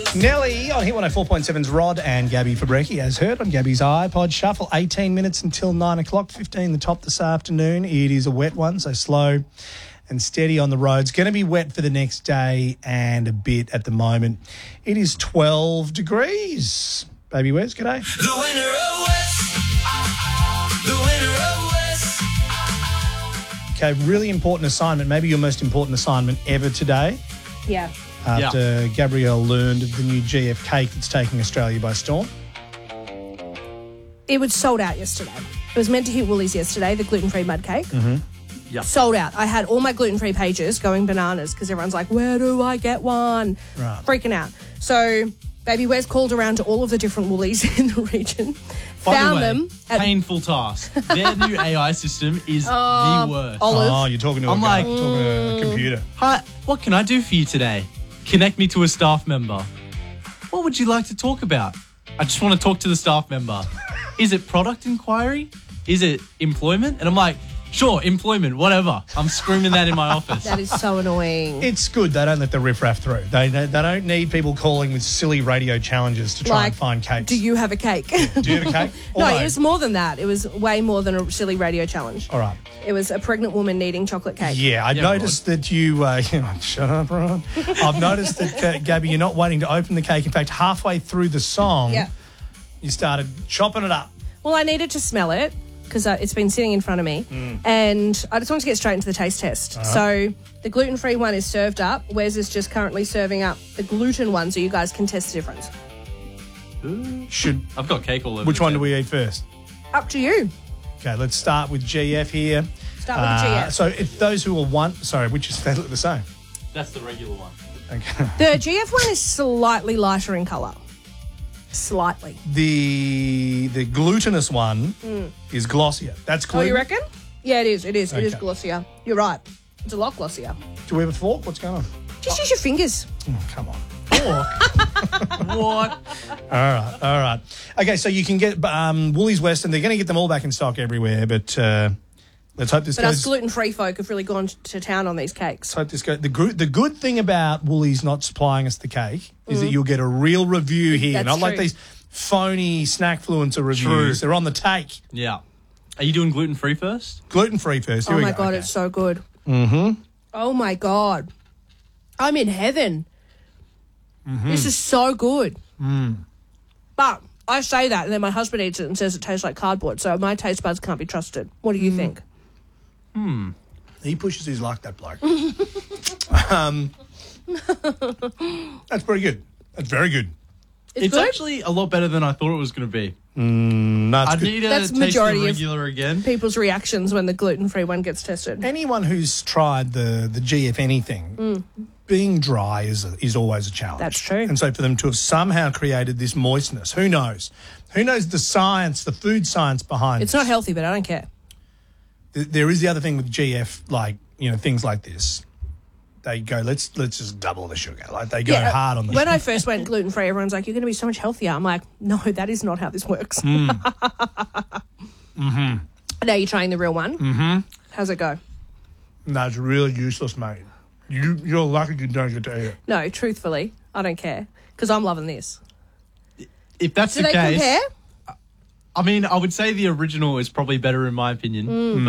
Nelly on Hit 104.7's Rod and Gabby Fabrecki, as heard on Gabby's iPod Shuffle. 18 minutes until 9 o'clock, 15 the top this afternoon. It is a wet one, so slow and steady on the roads. Going to be wet for the next day and a bit at the moment. It is 12 degrees. Baby Wes, g'day. The winner of West. The winner of West. Okay, really important assignment, maybe your most important assignment ever today. Yeah. After Gabrielle learned of the new GF cake that's taking Australia by storm. It was sold out yesterday. It was meant to hit Woolies yesterday, the gluten-free mud cake. Mm-hmm. Yeah. Sold out. I had all my gluten-free pages going bananas because everyone's like, where do I get one? Right. Freaking out. So Baby Wes called around to all of the different Woolies in the region, By found the way, them. painful task. Their new AI system is the worst. Olive. Oh, you're talking to talking to a computer. Hi, what can I do for you today? Connect me to a staff member. What would you like to talk about? I just want to talk to the staff member. Is it product inquiry? Is it employment? And I'm like, sure, employment, whatever. I'm screaming that in my office. That is so annoying. It's good they don't let the riffraff through. They don't need people calling with silly radio challenges to try and find cakes. Do you have a cake? Do you have a cake? No, Although- it was more than that. It was way more than a silly radio challenge. All right. It was a pregnant woman needing chocolate cake. Yeah, I noticed that you... shut up, Ron. I've noticed that, Gabby, you're not waiting to open the cake. In fact, halfway through the song, you started chopping it up. Well, I needed to smell it because it's been sitting in front of me. And I just wanted to get straight into the taste test. Uh-huh. So the gluten-free one is served up. Wes is just currently serving up the gluten one so you guys can test the difference. I've got cake all over. Which one do we eat first? Up to you. Okay, let's start with GF here. Start with the GF. So if those who are which is they look the same. That's the regular one. Okay. The GF one is slightly lighter in colour. Slightly. The glutinous one is glossier. That's Oh, gluten. you reckon? Yeah, it is. It is. It is Okay. glossier. You're right. It's a lot glossier. Do we have a fork? What's going on? Just use your fingers. Oh, come on. Fork. What? All right. Okay, so you can get Woolies Western. They're going to get them all back in stock everywhere, but let's hope this But goes. us gluten-free folk have really gone to town on these cakes. Let's hope this goes. The good thing about Woolies not supplying us the cake is that you'll get a real review here, That's not like true. these phony snackfluencer reviews. True. They're on the take. Yeah. Are you doing gluten-free first? Gluten-free first. Here Oh we my go. God, Okay. it's so good. Mm-hmm. Oh my God. I'm in heaven. This is so good. But I say that and then my husband eats it and says it tastes like cardboard, so my taste buds can't be trusted. What do you think? He pushes his luck, that bloke. That's pretty good. That's very good. It's good? actually a lot better than I thought it was going to be. No, it's I good. need to That's taste majority the of- regular again. People's reactions when the gluten-free one gets tested. Anyone who's tried the GF anything, being dry is always a challenge. That's true. And so for them to have somehow created this moistness, who knows? Who knows the science, the food science behind It's it? not healthy, but I don't care. There is the other thing with GF, like, things like this. They go, let's just double the sugar. Like, they go hard on the When sugar. I first went gluten-free, everyone's like, you're going to be so much healthier. I'm like, no, that is not how this works. Now you're trying the real one. How's it go? No, it's really useless, mate. You're lucky you don't get to eat it. No, truthfully, I don't care because I'm loving this. If that's Do the they case, compare? I mean, I would say the original is probably better in my opinion.